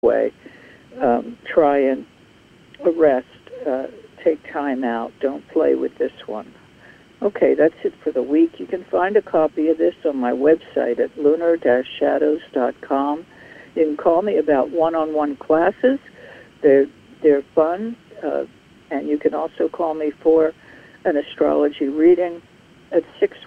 way, try and rest, take time out. Don't play with this one. Okay, that's it for the week. You can find a copy of this on my website at lunar-shadows.com. You can call me about one-on-one classes. They're fun, and you can also call me for an astrology reading at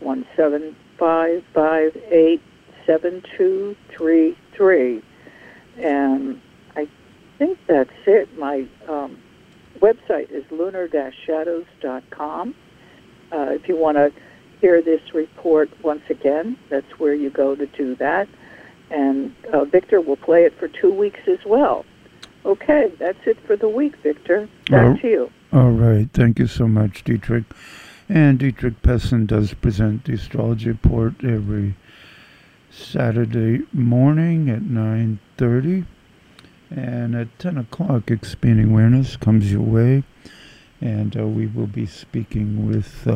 617-558-7233. And I think that's it. My website is lunar-shadows.com. If you want to hear this report once again, that's where you go to do that. And Victor will play it for 2 weeks as well. Okay, that's it for the week, Victor. Back to you. All right. Thank you so much, Dietrich. And Dietrich Pessin does present the Astrology Report every Saturday morning at 9:30. And at 10 o'clock, Expanding Awareness comes your way. And we will be speaking with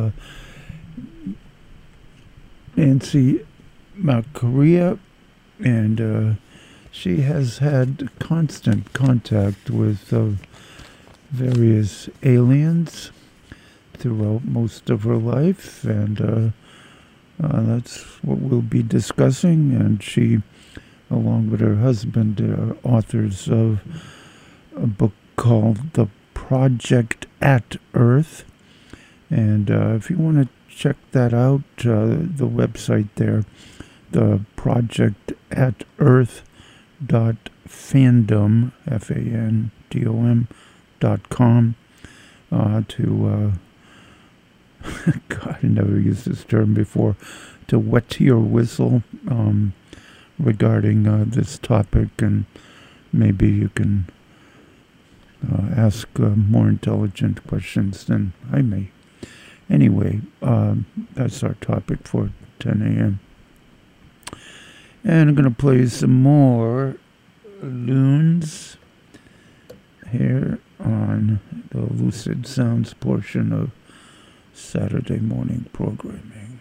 Nancy Macaria. And she has had constant contact with various aliens throughout most of her life. And that's what we'll be discussing. And she, along with her husband, are authors of a book called The Project at Earth. And if you want to check that out, the website there, the Project at Earth.fandom, FANDOM.com, to God, I never used this term before, to wet your whistle regarding this topic, and maybe you can ask more intelligent questions than I may. Anyway, that's our topic for 10 a.m. And I'm going to play some more loons here on the Lucid Sounds portion of Saturday morning programming.